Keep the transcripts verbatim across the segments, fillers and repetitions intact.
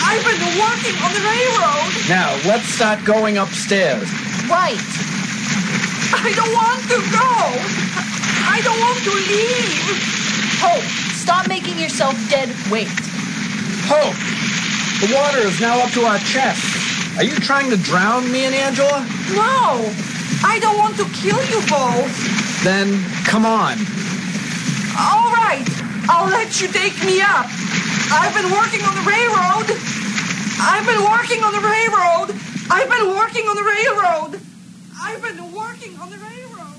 I've been working on the railroad. Now, let's start going upstairs. Right. I don't want to go. I don't want to leave. Hope, stop making yourself dead weight. Hope, the water is now up to our chests. Are you trying to drown me and Angela? No, I don't want to kill you both. Then, come on. All right, I'll let you take me up. I've been working on the railroad. I've been working on the railroad. I've been working on the railroad. I've been working on the railroad.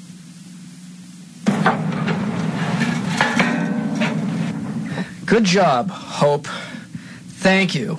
Good job, Hope. Thank you.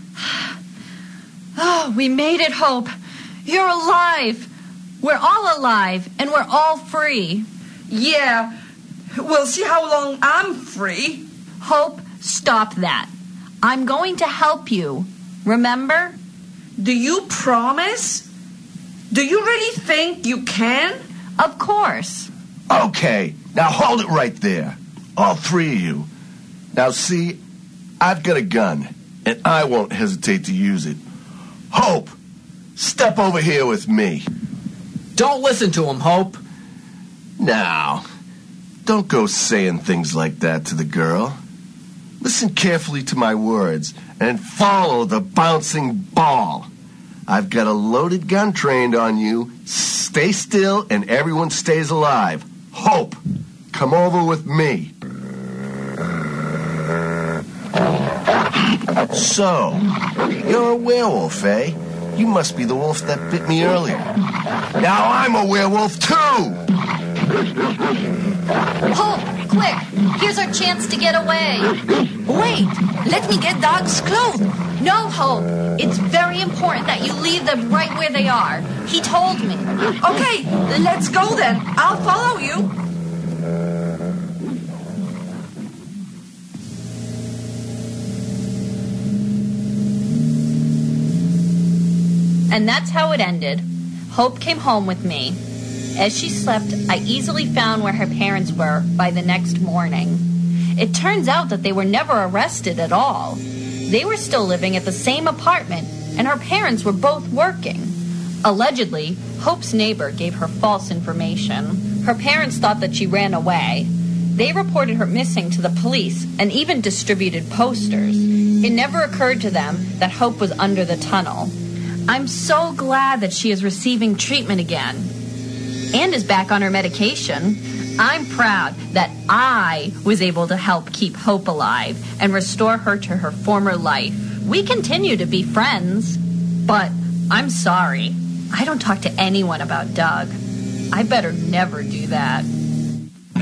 Oh, we made it, Hope. You're alive. We're all alive, and we're all free. Yeah, we'll see how long I'm free. Hope, stop that. I'm going to help you. Remember? Do you promise? Do you really think you can? Of course. Okay, now hold it right there. All three of you. Now see, I've got a gun, and I won't hesitate to use it. Hope, step over here with me. Don't listen to him, Hope. Now, don't go saying things like that to the girl. Listen carefully to my words and follow the bouncing ball. I've got a loaded gun trained on you. Stay still and everyone stays alive. Hope, come over with me. So, you're a werewolf, eh? You must be the wolf that bit me earlier. Now I'm a werewolf, too! Hope, quick! Here's our chance to get away. Wait, let me get Dog's clothes. No, Hope. It's very important that you leave them right where they are. He told me. Okay, let's go then. I'll follow you. And that's how it ended. Hope came home with me. As she slept, I easily found where her parents were by the next morning. It turns out that they were never arrested at all. They were still living at the same apartment, and her parents were both working. Allegedly, Hope's neighbor gave her false information. Her parents thought that she ran away. They reported her missing to the police and even distributed posters. It never occurred to them that Hope was under the tunnel. I'm so glad that she is receiving treatment again and is back on her medication. I'm proud that I was able to help keep Hope alive and restore her to her former life. We continue to be friends, but I'm sorry. I don't talk to anyone about Doug. I better never do that.